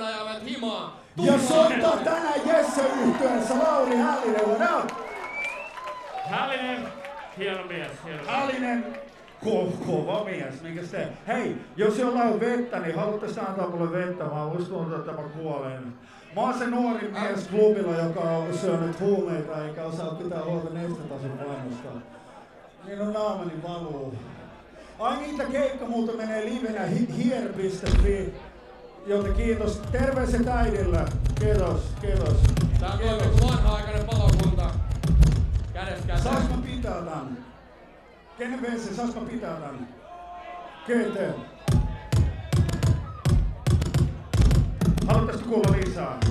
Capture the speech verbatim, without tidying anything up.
ajavat himaa. Ja soittaa tänään Jesse-yhtyeessä Lauri Hällinen. What up? Hällinen, hieno mies. Hieno mies. Hällinen, ko- kova mies. Mikäs te? Hei, jos jollain on vettä, niin haluatte antaa mulle vettä? Mä uskon, että mä kuolen. Mä oon se nuori mies klubilla, joka on syönyt huumeita eikä osaa pitää huolta nestetason painosta. Niin on naamani valuu. Ai niitä keikka muuta menee livenä hier piste fi. Joten kiitos. Terveiset äidille. Kiitos, kiitos. Tää on toiminut vanha-aikainen palokunta. Kädes käteen. Saas mä pitää tän? Kenen veessä? Saas mä pitää tän? G T. Haluatteko kuulla lisää?